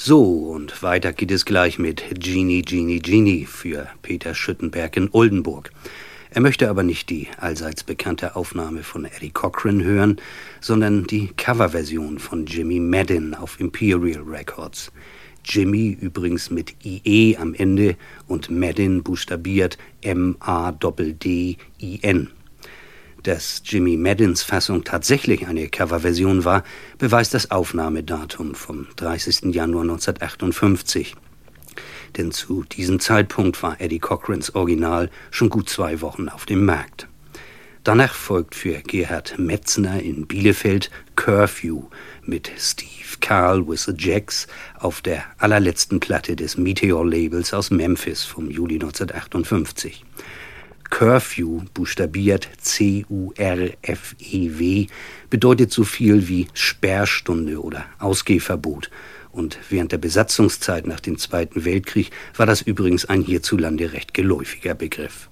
So, und weiter geht es gleich mit Genie, Genie, Genie für Peter Schüttenberg in Oldenburg. Er möchte aber nicht die allseits bekannte Aufnahme von Eddie Cochran hören, sondern die Coverversion von Jimmy Madden auf Imperial Records. Jimmy übrigens mit IE am Ende und Madden buchstabiert M-A-D-D-I-N. Dass Jimmy Maddens Fassung tatsächlich eine Coverversion war, beweist das Aufnahmedatum vom 30. Januar 1958. Denn zu diesem Zeitpunkt war Eddie Cochrans Original schon gut 2 Wochen auf dem Markt. Danach folgt für Gerhard Metzner in Bielefeld Curfew mit Steve Carl with the Jacks auf der allerletzten Platte des Meteor-Labels aus Memphis vom Juli 1958. Curfew, buchstabiert C-U-R-F-E-W, bedeutet so viel wie Sperrstunde oder Ausgehverbot. Und während der Besatzungszeit nach dem Zweiten Weltkrieg war das übrigens ein hierzulande recht geläufiger Begriff.